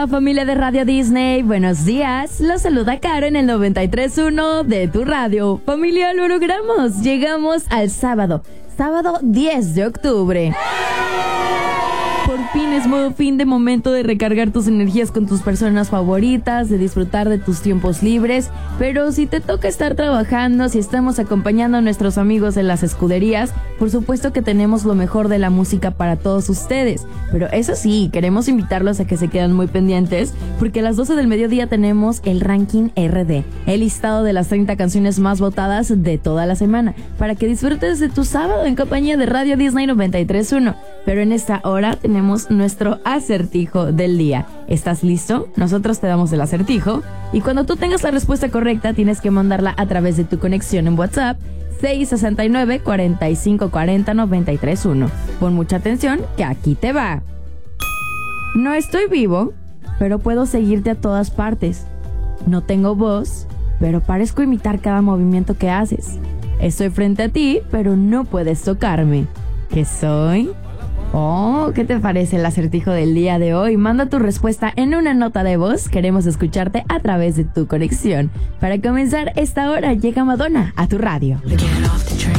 Hola familia de Radio Disney, buenos días. Los saluda Caro en el 93.1 de tu radio. Familia, lo logramos. Llegamos al sábado 10 de octubre. Por fin es modo fin de momento de recargar tus energías con tus personas favoritas, de disfrutar de tus tiempos libres. Pero si te toca estar trabajando, si estamos acompañando a nuestros amigos en las escuderías, por supuesto que tenemos lo mejor de la música para todos ustedes. Pero eso sí, queremos invitarlos a que se queden muy pendientes, porque a las 12 del mediodía tenemos el Ranking RD, el listado de las 30 canciones más votadas de toda la semana, para que disfrutes de tu sábado en compañía de Radio Disney 93.1. Pero en esta hora tenemos nuestro acertijo del día. ¿Estás listo? Nosotros te damos el acertijo y cuando tú tengas la respuesta correcta tienes que mandarla a través de tu conexión en WhatsApp 669-4540-931. Pon mucha atención que aquí te va. No estoy vivo, pero puedo seguirte a todas partes. No tengo voz, pero parezco imitar cada movimiento que haces. Estoy frente a ti, pero no puedes tocarme. ¿Qué soy? Oh, ¿qué te parece el acertijo del día de hoy? Manda tu respuesta en una nota de voz. Queremos escucharte a través de tu conexión. Para comenzar esta hora llega Madonna a tu radio.